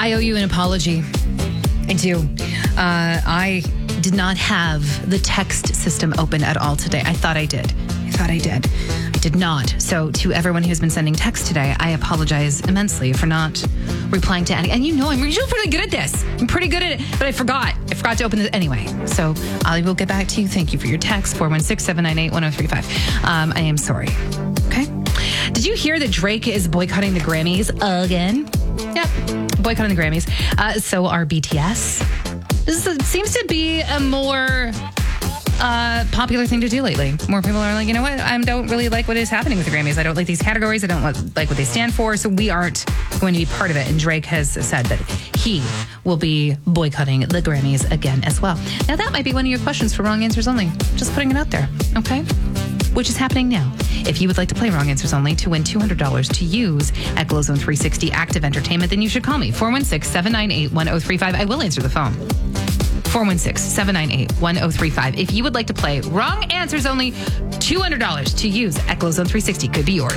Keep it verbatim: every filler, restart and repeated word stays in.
I owe you an apology. I do. Uh, I did not have the text system open at all today. I thought I did. I thought I did. I did not. So to everyone who's been sending text today, I apologize immensely for not replying to any. And you know, I'm usually pretty good at this. I'm pretty good at it, but I forgot. I forgot to open it anyway. So I will get back to you. Thank you for your text, four one six, seven nine eight, one oh three five. Um, I am sorry. Okay. Did you hear that Drake is boycotting the Grammys again? Yep. Boycotting the Grammys. Uh, so are B T S. This is, seems to be a more uh, popular thing to do lately. More people are like, you know what? I don't really like what is happening with the Grammys. I don't like these categories. I don't like what they stand for. So we aren't going to be part of it. And Drake has said that he will be boycotting the Grammys again as well. Now, that might be one of your questions for Wrong Answers Only. Just putting it out there. Okay? Which is happening now. If you would like to play Wrong Answers Only to win two hundred dollars to use at Glow Zone three sixty Active Entertainment, then you should call me, four one six, seven nine eight, one oh three five. I will answer the phone. four one six, seven nine eight, one oh three five. If you would like to play Wrong Answers Only, two hundred dollars to use at Glow Zone three sixty could be yours.